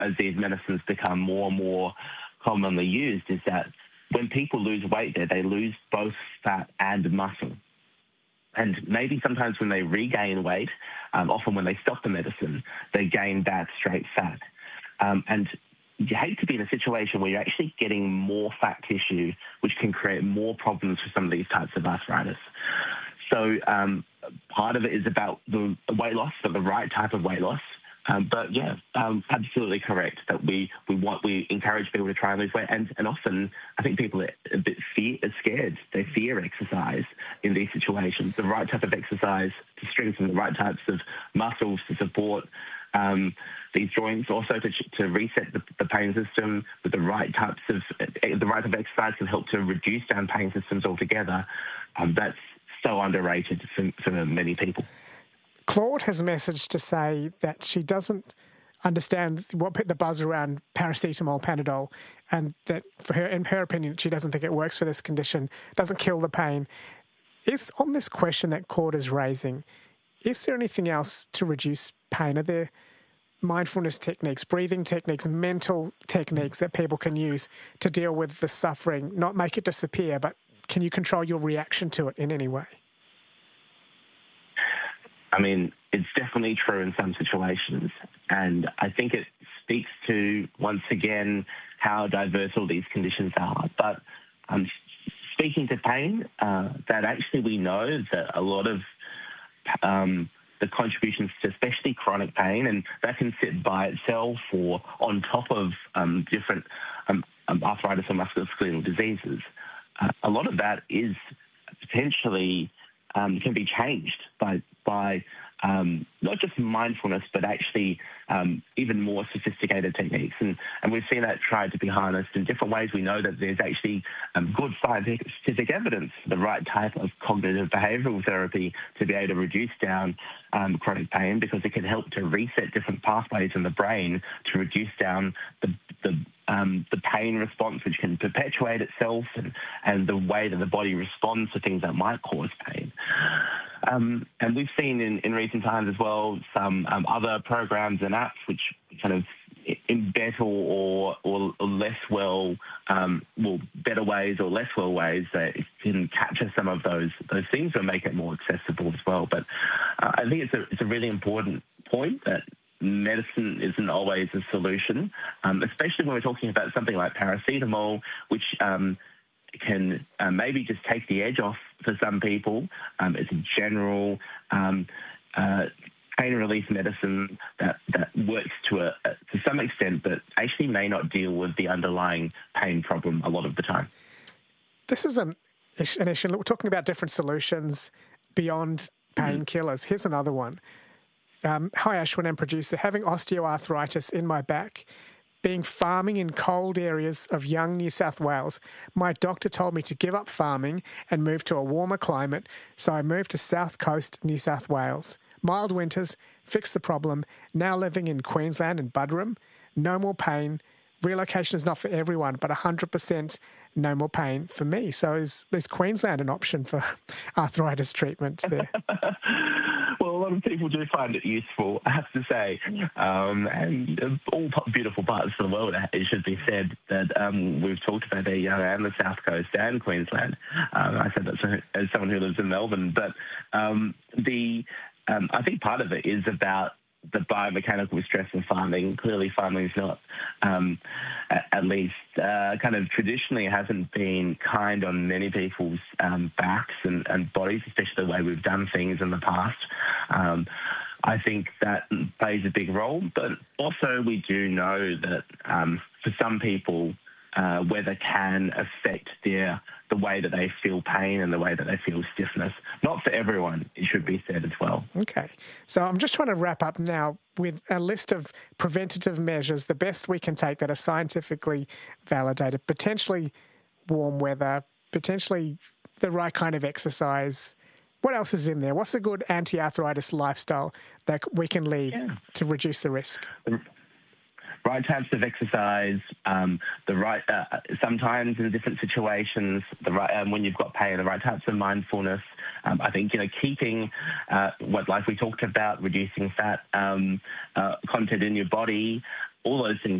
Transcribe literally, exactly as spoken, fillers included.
as these medicines become more and more commonly used is that when people lose weight there, they lose both fat and muscle. And maybe sometimes when they regain weight, um, often when they stop the medicine, they gain back straight fat. Um, and you hate to be in a situation where you're actually getting more fat tissue, which can create more problems for some of these types of arthritis. So um, part of it is about the weight loss, but the right type of weight loss. Um, but yeah, um, absolutely correct that we, we want we encourage people to try and lose weight, and, and often I think people are a bit fear, are scared. They fear exercise in these situations. The right type of exercise to strengthen the right types of muscles to support um, these joints, also to, to reset the, the pain system with the right types of the right type of exercise can help to reduce down pain systems altogether. Um, that's so underrated for, for many people. Claude has messaged to say that she doesn't understand what the buzz around paracetamol, Panadol, and that for her, in her opinion, she doesn't think it works for this condition, doesn't kill the pain. Is on this question that Claude is raising, is there anything else to reduce pain? Are there mindfulness techniques, breathing techniques, mental techniques that people can use to deal with the suffering, not make it disappear, but can you control your reaction to it in any way? I mean, it's definitely true in some situations, and I think it speaks to, once again, how diverse all these conditions are. But um, speaking to pain, uh, that actually we know that a lot of um, the contributions to especially chronic pain, and that can sit by itself or on top of um, different um, um, arthritis or musculoskeletal diseases, uh, a lot of that is potentially um, can be changed by by um, not just mindfulness, but actually um, even more sophisticated techniques. And, and we've seen that tried to be harnessed in different ways. We know that there's actually um, good scientific evidence for the right type of cognitive behavioural therapy to be able to reduce down um, chronic pain, because it can help to reset different pathways in the brain to reduce down the, the Um, the pain response, which can perpetuate itself, and, and the way that the body responds to things that might cause pain. Um, and we've seen in, in recent times as well some um, other programs and apps which kind of in better or, or, or less well, um, well, better ways or less well ways that it can capture some of those those things or make it more accessible as well. But uh, I think it's a, it's a really important point that medicine isn't always a solution, um, especially when we're talking about something like paracetamol, which um, can uh, maybe just take the edge off for some people. Um, it's a general um, uh, pain relief medicine that, that works to a, to some extent, but actually may not deal with the underlying pain problem a lot of the time. This is an, an issue. We're talking about different solutions beyond painkillers. Mm. Here's another one. Um, hi, Ashwin and producer. Having osteoarthritis in my back, being farming in cold areas of young New South Wales, my doctor told me to give up farming and move to a warmer climate, so I moved to South Coast, New South Wales. Mild winters, fixed the problem, now living in Queensland and Buderim, no more pain. Relocation is not for everyone, but one hundred percent no more pain for me. So is, is Queensland an option for arthritis treatment there? Well, a lot of people do find it useful, I have to say. Um, and all beautiful parts of the world, it should be said, that um, we've talked about there, you know, and the South Coast and Queensland. Um, I said that as someone who lives in Melbourne. But um, the um, I think part of it is about the biomechanical stress of farming. Clearly, farming is not, um, at least, uh, kind of traditionally hasn't been kind on many people's um, backs and, and bodies, especially the way we've done things in the past. Um, I think that plays a big role, but also we do know that um, for some people, uh, weather can affect their the way that they feel pain and the way that they feel stiffness. Not for everyone, it should be said as well. Okay. So I'm just trying to wrap up now with a list of preventative measures, the best we can take that are scientifically validated, potentially warm weather, potentially the right kind of exercise. What else is in there? What's a good anti-arthritis lifestyle that we can lead yeah. to reduce the risk? Right types of exercise, um, the right uh, sometimes in different situations, the right um, when you've got pain, the right types of mindfulness. Um, I think you know keeping uh, what like we talked about, reducing fat um, uh, content in your body. all those things